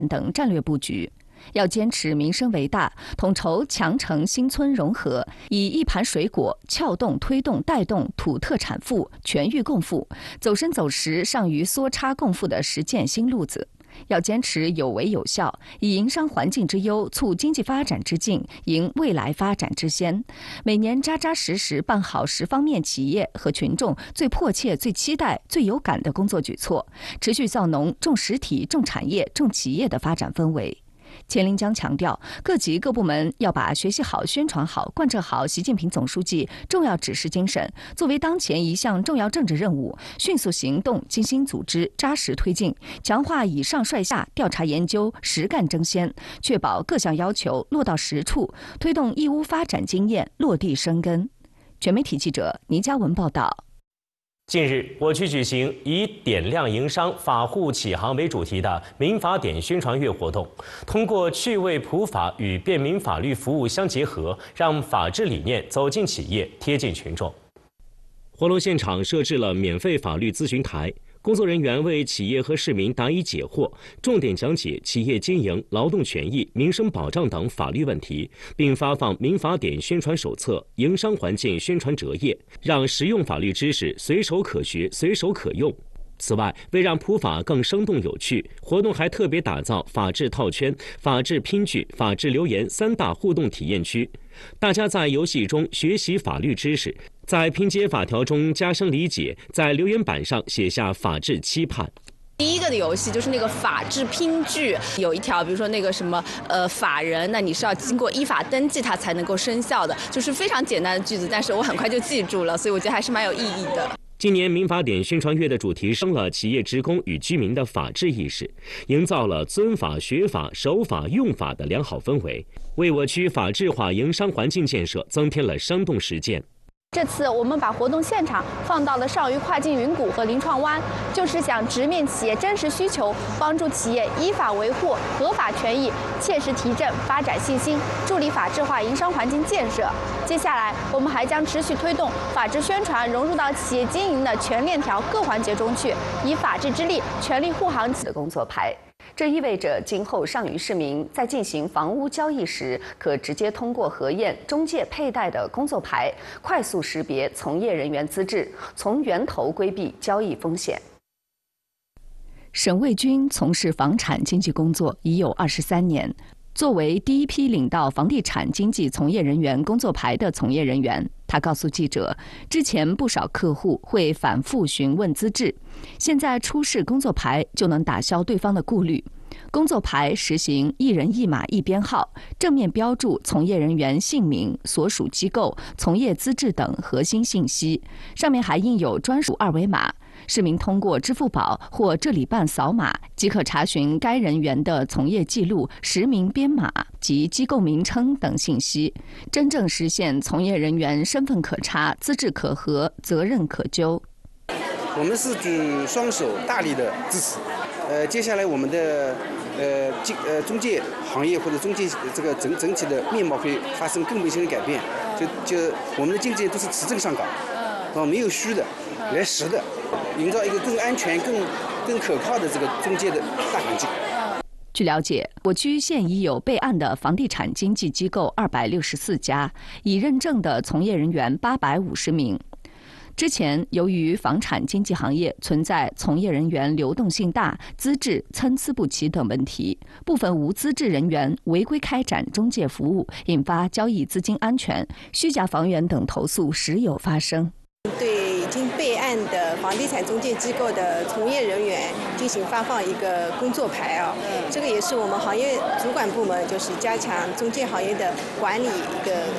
等战略布局。要坚持民生为大，统筹强城新村融合，以一盘水果撬动、推动、带动土特产富、全域共富，走深走实上于缩差共富的实践新路子。要坚持有为有效，以营商环境之优促经济发展之进，迎未来发展之先。每年扎扎实实办好10方面企业和群众最迫切、最期待、最有感的工作举措，持续造浓重实体、重产业、重企业的发展氛围。钱林江强调，各级各部门要把学习好、宣传好、贯彻好习近平总书记重要指示精神作为当前一项重要政治任务，迅速行动、精心组织、扎实推进，强化以上率下、调查研究、实干争先，确保各项要求落到实处，推动义乌发展经验落地生根。全媒体记者倪嘉文报道。 近日，我区举行以“点亮营商、法护启航”为主题的民法典宣传月活动，通过趣味普法与便民法律服务相结合，让法治理念走进企业、贴近群众。活动现场设置了免费法律咨询台，工作人员为企业和市民答疑解惑，重点讲解企业经营、劳动权益、民生保障等法律问题，并发放民法典宣传手册、营商环境宣传折页，让实用法律知识随手可学、随手可用。此外，为让普法更生动有趣，活动还特别打造法治套圈、法治拼句、法治留言3大互动体验区。大家在游戏中学习法律知识，在拼接法条中加深理解，在留言板上写下法治期盼。 第一个的游戏就是那个法治拼句，有一条，比如说那个什么法人，那你是要经过依法登记，它才能够生效的，就是非常简单的句子，但是我很快就记住了，所以我觉得还是蛮有意义的。 今年民法典宣传月的主题升了企业职工与居民的法治意识，营造了尊法、学法、守法、用法的良好氛围，为我区法治化营商环境建设增添了生动实践。 这次我们把活动现场放到了上虞跨境云谷和临创湾，就是想直面企业真实需求，帮助企业依法维护合法权益，切实提振发展信心，助力法治化营商环境建设。接下来，我们还将持续推动法治宣传融入到企业经营的全链条各环节中去，以法治之力全力护航的工作牌。这意味着今后上虞市民在进行房屋交易时，可直接通过核验中介佩戴的工作牌，快速识别从业人员资质，从源头规避交易风险。沈卫军从事房产经纪工作已有23年。作为第一批领到房地产经纪从业人员工作牌的从业人员，他告诉记者，之前不少客户会反复询问资质，现在出示工作牌就能打消对方的顾虑。工作牌实行一人一码一编号，正面标注从业人员姓名、所属机构、从业资质等核心信息，上面还印有专属2维码。市民通过支付宝或这里办扫码，即可查询该人员的从业记录、实名编码及机构名称等信息，真正实现从业人员身份可查、资质可核、责任可究。 我们是举双手大力的支持。接下来我们的中介行业或者中介这个整体的面貌会发生更明显的改变。就我们的经纪人都是持证上岗，没有虚的，来实的，营造一个更安全、更可靠的这个中介的大环境。 据了解，我区现已有备案的房地产经纪机构264家，已认证的从业人员850名。之前，由于房产经纪行业存在从业人员流动性大、资质参差不齐等问题，部分无资质人员违规开展中介服务，引发交易资金安全、虚假房源等投诉时有发生。 对已经备案的房地产中介机构的从业人员进行发放一个工作牌啊，这个也是我们行业主管部门就是加强中介行业的管理一个